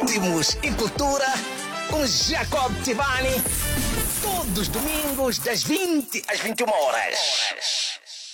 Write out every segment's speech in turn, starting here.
Ritmos e cultura com Jacob Tivani. Todos os domingos das 20 às 21 horas.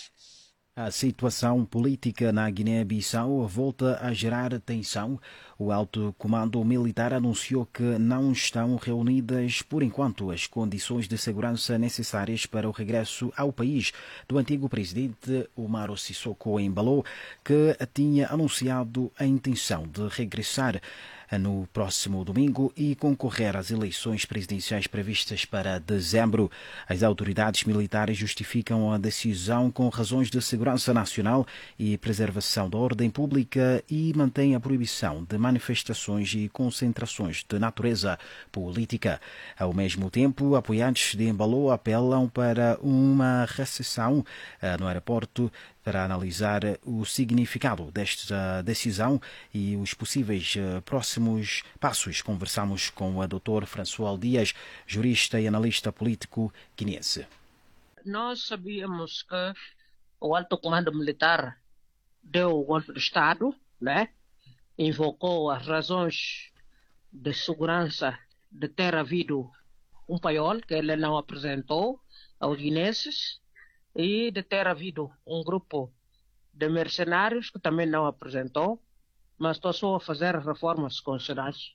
A situação política na Guiné-Bissau volta a gerar tensão. O alto comando militar anunciou que não estão reunidas, por enquanto, as condições de segurança necessárias para o regresso ao país do antigo presidente Umaro Sissoko Embalo, que tinha anunciado a intenção de regressar no próximo domingo e concorrer às eleições presidenciais previstas para dezembro. As autoridades militares justificam a decisão com razões de segurança nacional e preservação da ordem pública e mantêm a proibição de manifestações e concentrações de natureza política. Ao mesmo tempo, apoiantes de Embalo apelam para uma recessão no aeroporto para analisar o significado desta decisão e os possíveis próximos passos. Conversamos com o Dr. François Dias, jurista e analista político guineense. Nós sabíamos que o alto comando militar deu o golpe de Estado, né? Invocou as razões de segurança de ter havido um paiol que ele não apresentou aos guineenses, e de ter havido um grupo de mercenários que também não apresentou, mas passou a fazer reformas constitucionais.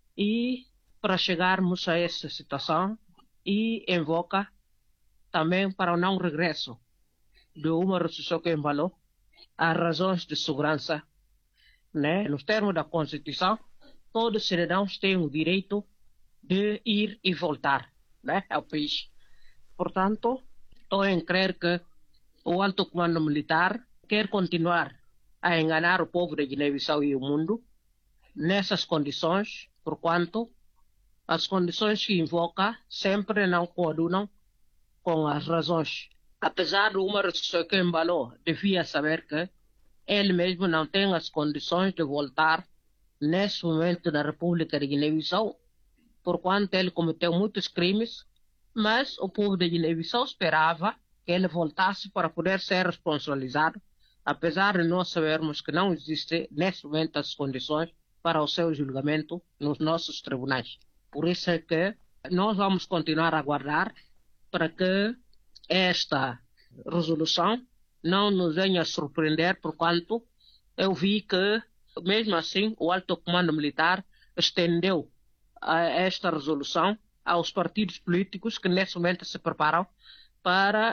E para chegarmos a essa situação, e invoca também para o não regresso de Umaro Sissoko Embalo as razões de segurança, né? Nos termos da Constituição, todos os cidadãos têm o direito de ir e voltar, né, ao país. Portanto, estou em crer que o alto comando militar quer continuar a enganar o povo de Guiné-Bissau e o mundo nessas condições, porquanto as condições que invoca sempre não coadunam com as razões. Apesar do Umaro Sissoko Embalo devia saber que ele mesmo não tem as condições de voltar nesse momento da República de Guiné-Bissau, porquanto ele cometeu muitos crimes, mas o povo de Guiné-Bissau esperava que ele voltasse para poder ser responsabilizado, apesar de nós sabermos que não existe nesse momento as condições para o seu julgamento nos nossos tribunais. Por isso é que nós vamos continuar a aguardar para que esta resolução não nos venha a surpreender, porquanto eu vi que, mesmo assim, o alto comando militar estendeu esta resolução aos partidos políticos que nesse momento se preparam para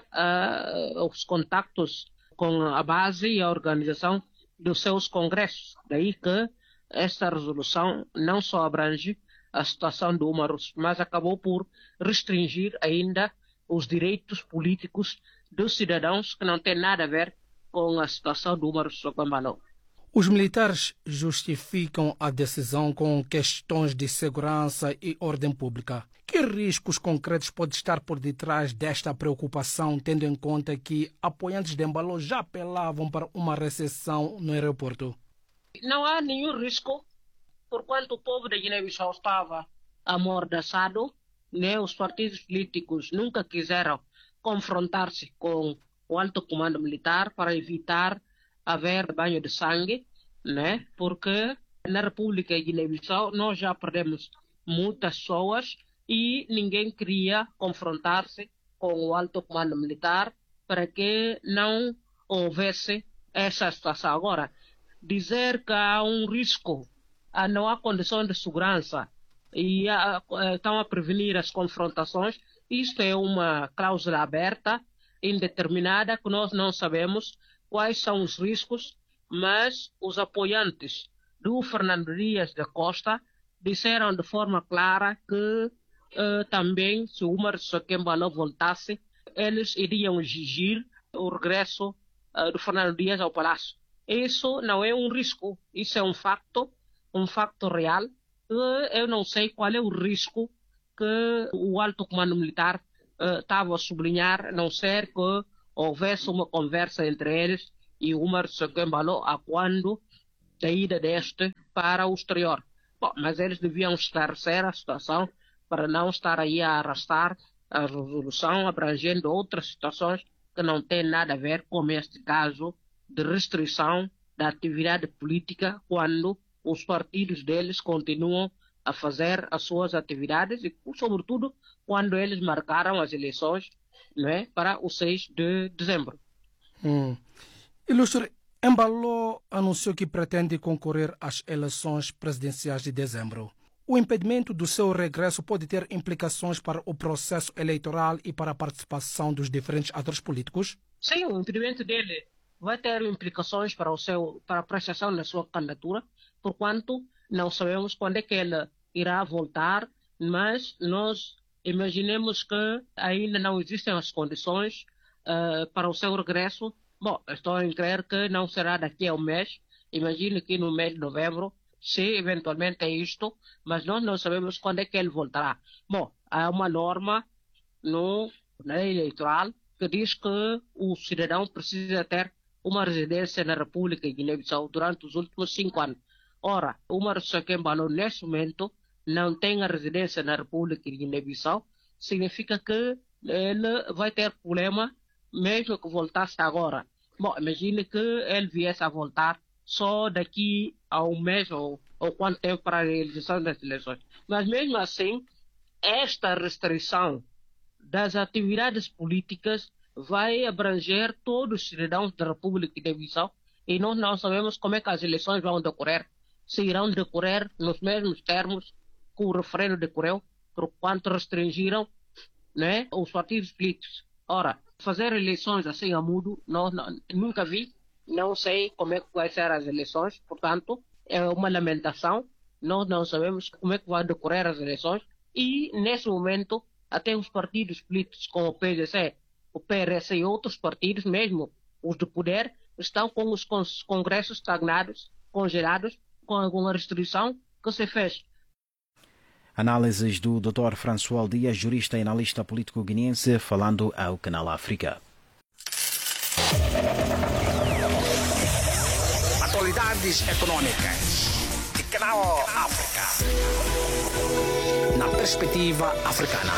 os contactos com a base e a organização dos seus congressos. Daí que esta resolução não só abrange a situação do Umaro, mas acabou por restringir ainda os direitos políticos dos cidadãos que não têm nada a ver com a situação do Umaro Sissoko Embalo. Os militares justificam a decisão com questões de segurança e ordem pública. Que riscos concretos podem estar por detrás desta preocupação, tendo em conta que apoiantes de Embalo já apelavam para uma recessão no aeroporto? Não há nenhum risco, porquanto o povo de Guiné-Bissau estava amordaçado, né? Os partidos políticos nunca quiseram confrontar-se com o alto comando militar para evitar haver banho de sangue, né? Porque na República de Guiné-Bissau nós já perdemos muitas pessoas e ninguém queria confrontar-se com o alto comando militar para que não houvesse essa situação. Agora, dizer que há um risco, não há condições de segurança e estão a prevenir as confrontações, isto é uma cláusula aberta, indeterminada, que nós não sabemos quais são os riscos, mas os apoiantes do Fernando Dias da Costa disseram de forma clara que também, se o Umaro Sissoko Embalo voltasse, eles iriam exigir o regresso do Fernando Dias ao Palácio. Isso não é um risco, isso é um facto real. Eu não sei qual é o risco que o alto comando militar estava a sublinhar, a não ser que houvesse uma conversa entre eles e o Umaro Sissoko Embalo a quando da ida deste para o exterior. Bom, mas eles deviam esclarecer a situação para não estar aí a arrastar a resolução abrangendo outras situações que não têm nada a ver com este caso de restrição da atividade política quando os partidos deles continuam a fazer as suas atividades e, sobretudo, quando eles marcaram as eleições, não é, para o 6 de dezembro. Ilustre, Embalo anunciou que pretende concorrer às eleições presidenciais de dezembro. O impedimento do seu regresso pode ter implicações para o processo eleitoral e para a participação dos diferentes atores políticos? Sim, o impedimento dele vai ter implicações para a prestação da sua candidatura, porquanto não sabemos quando é que ele irá voltar, mas nós imaginemos que ainda não existem as condições para o seu regresso. Bom, estou a crer que não será daqui a um mês. Imagino que no mês de novembro, se eventualmente é isto, mas nós não sabemos quando é que ele voltará. Bom, há uma norma na lei eleitoral que diz que o cidadão precisa ter uma residência na República de Guiné-Bissau durante os últimos 5 anos. Ora, o Marcelo Embalo, neste momento, não tem a residência na República de Guiné-Bissau, significa que ele vai ter problema mesmo que voltasse agora. Bom, imagine que ele viesse a voltar só daqui a um mês ou quanto tempo para a realização das eleições. Mas mesmo assim, esta restrição das atividades políticas vai abranger todos os cidadãos da República de Guiné-Bissau e nós não sabemos como é que as eleições vão decorrer. Se irão decorrer nos mesmos termos que o referendo decorreu, por quanto restringiram, né, os partidos políticos. Ora, fazer eleições assim a mudo, nunca vi, não sei como é que vai ser as eleições, portanto, é uma lamentação. Nós não sabemos como é que vai decorrer as eleições e, nesse momento, até os partidos políticos como o PDC, o PRS e outros partidos, mesmo os de poder, estão com os congressos estagnados, congelados, com alguma restrição que se fez. Análises do Dr. François Dias, jurista e analista político guineense, falando ao Canal África. Atualidades econômicas de Canal África. Na perspectiva africana.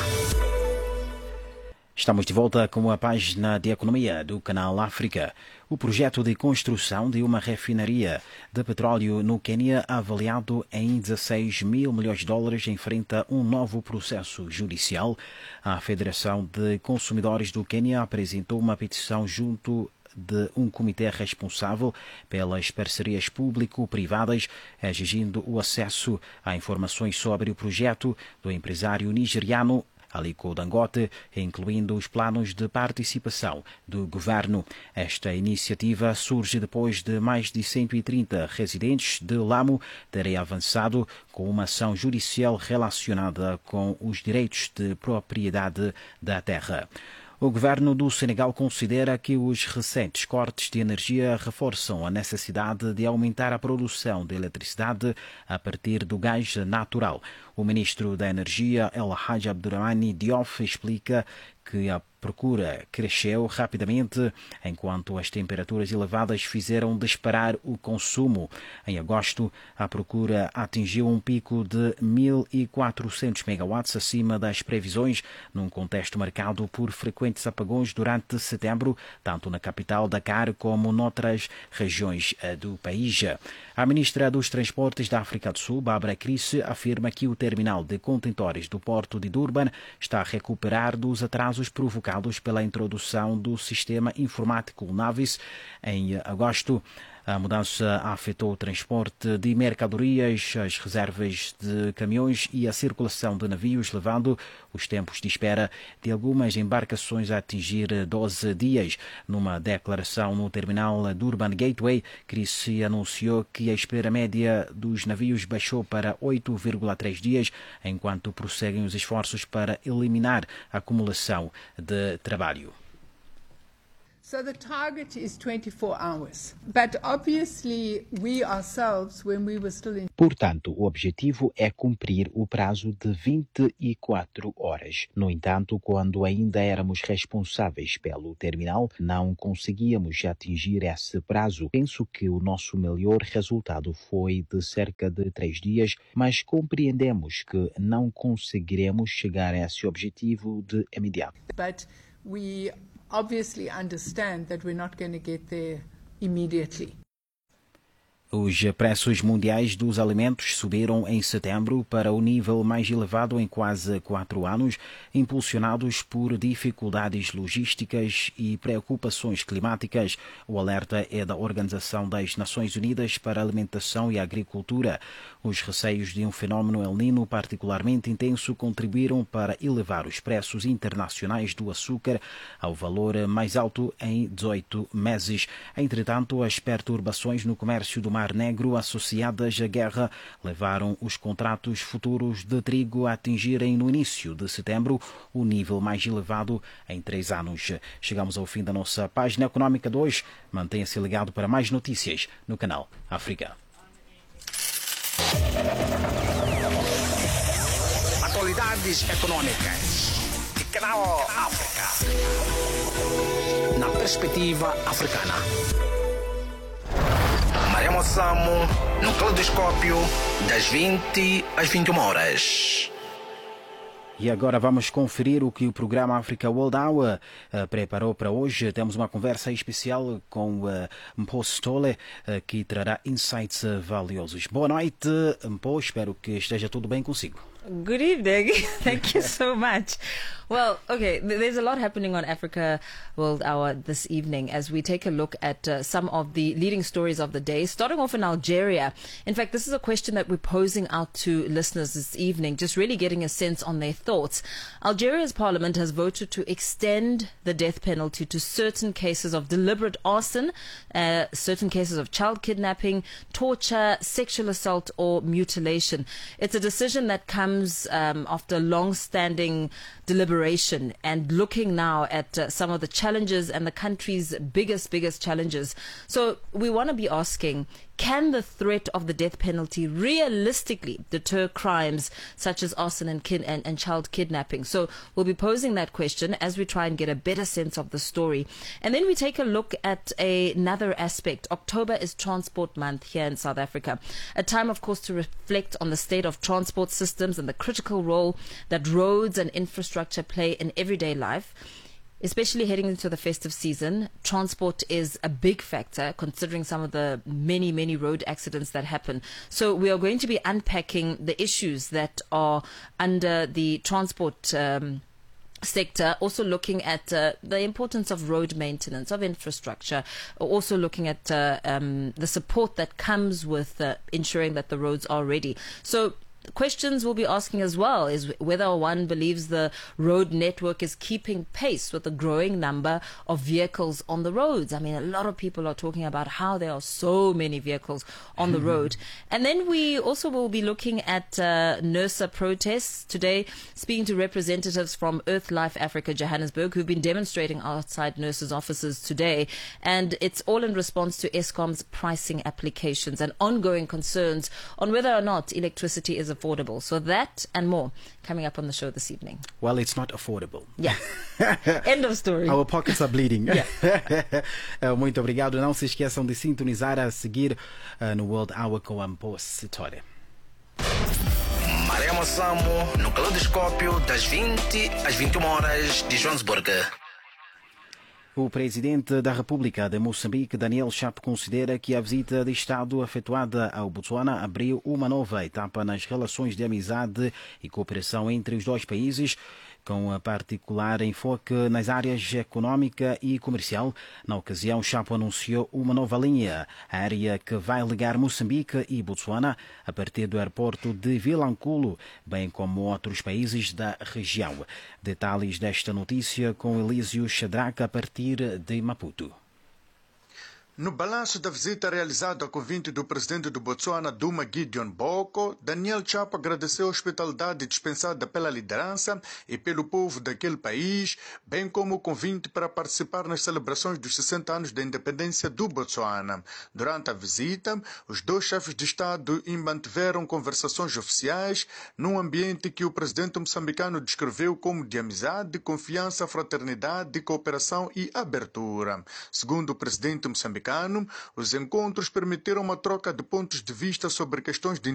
Estamos de volta com a página de economia do Canal África. O projeto de construção de uma refinaria de petróleo no Quênia, avaliado em 16 mil milhões de dólares, enfrenta um novo processo judicial. A Federação de Consumidores do Quênia apresentou uma petição junto de um comitê responsável pelas parcerias público-privadas, exigindo o acesso a informações sobre o projeto do empresário nigeriano Aliko Dangote, incluindo os planos de participação do governo. Esta iniciativa surge depois de mais de 130 residentes de Lamu terem avançado com uma ação judicial relacionada com os direitos de propriedade da terra. O governo do Senegal considera que os recentes cortes de energia reforçam a necessidade de aumentar a produção de eletricidade a partir do gás natural. O ministro da Energia, El Hadj Abdourahmane Diouf, explica que a procura cresceu rapidamente enquanto as temperaturas elevadas fizeram disparar o consumo. Em agosto, a procura atingiu um pico de 1.400 megawatts acima das previsões, num contexto marcado por frequentes apagões durante setembro, tanto na capital Dakar como noutras regiões do país. A ministra dos Transportes da África do Sul, Barbara Krisse, afirma que o terminal de contentores do porto de Durban está a recuperar dos atrasos provocados pela introdução do sistema informático Navis em agosto. A mudança afetou o transporte de mercadorias, as reservas de caminhões e a circulação de navios, levando os tempos de espera de algumas embarcações a atingir 12 dias. Numa declaração no terminal Durban Gateway, Krisse anunciou que a espera média dos navios baixou para 8,3 dias, enquanto prosseguem os esforços para eliminar a acumulação de trabalho. So the target is 24 hours. But obviously we ourselves, when we were still in... Portanto, o objetivo é cumprir o prazo de 24 horas. No entanto, quando ainda éramos responsáveis pelo terminal, não conseguíamos atingir esse prazo. Penso que o nosso melhor resultado foi de cerca de 3 dias, mas compreendemos que não conseguiremos chegar a esse objetivo de imediato. But we obviously understand that we're not going to get there immediately. Os preços mundiais dos alimentos subiram em setembro para o nível mais elevado em quase 4 anos, impulsionados por dificuldades logísticas e preocupações climáticas. O alerta é da Organização das Nações Unidas para a Alimentação e a Agricultura. Os receios de um fenómeno El Niño particularmente intenso contribuíram para elevar os preços internacionais do açúcar ao valor mais alto em 18 meses. Entretanto, as perturbações no comércio do Mar Negro associadas à guerra levaram os contratos futuros de trigo a atingirem no início de setembro o nível mais elevado em 3 anos. Chegamos ao fim da nossa página económica de hoje. Mantenha-se ligado para mais notícias no canal África. Atualidades econômicas de Canal África. Na perspectiva africana. Mariamo Samo no Caleidoscópio das 20 às 21 horas. E agora vamos conferir o que o programa Africa World Hour preparou para hoje. Temos uma conversa especial com Mpho Stole, que trará insights valiosos. Boa noite, Mpho. Espero que esteja tudo bem consigo. Good evening. Thank you so much. Well, okay, there's a lot happening on Africa World Hour this evening as we take a look at some of the leading stories of the day, starting off in Algeria. In fact, this is a question that we're posing out to listeners this evening, just really getting a sense on their thoughts. Algeria's parliament has voted to extend the death penalty to certain cases of deliberate arson, certain cases of child kidnapping, torture, sexual assault or mutilation. It's a decision that comes after long-standing deliberation and looking now at some of the challenges and the country's biggest challenges. So we want to be asking, can the threat of the death penalty realistically deter crimes such as arson and child kidnapping? So we'll be posing that question as we try and get a better sense of the story. And then we take a look at another aspect. October is Transport Month here in South Africa. A time, of course, to reflect on the state of transport systems and the critical role that roads and infrastructure play in everyday life. Especially heading into the festive season, transport is a big factor considering some of the many road accidents that happen. So we are going to be unpacking the issues that are under the transport sector, also looking at the importance of road maintenance, of infrastructure, also looking at the support that comes with ensuring that the roads are ready. So questions we'll be asking as well is whether one believes the road network is keeping pace with the growing number of vehicles on the roads. I mean, a lot of people are talking about how there are so many vehicles on the road. And then we also will be looking at NERSA protests today, speaking to representatives from Earth Life Africa Johannesburg who've been demonstrating outside NERSA's offices today. And it's all in response to Eskom's pricing applications and ongoing concerns on whether or not electricity is affordable. So that and more coming up on the show this evening. Well, it's not affordable. Yeah. End of story. Our pockets are bleeding. Yeah. Muito obrigado. Não se esqueçam de sintonizar a seguir no World Hour com a Mpho Stole. Mariamo Samo no Caleidoscópio das 20 às 21 horas de Joanesburgo. O presidente da República de Moçambique, Daniel Chapo, considera que a visita de Estado efetuada ao Botsuana abriu uma nova etapa nas relações de amizade e cooperação entre os dois países, com particular enfoque nas áreas econômica e comercial. Na ocasião, Chapo anunciou uma nova linha aérea que vai ligar Moçambique e Botsuana a partir do aeroporto de Vilanculo, bem como outros países da região. Detalhes desta notícia com Elísio Shadrack a partir de Maputo. No balanço da visita realizada a convite do presidente do Botsuana, Duma Gideon Boko, Daniel Chapo agradeceu a hospitalidade dispensada pela liderança e pelo povo daquele país, bem como o convite para participar nas celebrações dos 60 anos da independência do Botsuana. Durante a visita, os dois chefes de Estado mantiveram conversações oficiais num ambiente que o presidente moçambicano descreveu como de amizade, confiança, fraternidade, cooperação e abertura. Segundo o presidente moçambicano, os encontros permitiram uma troca de pontos de vista sobre questões de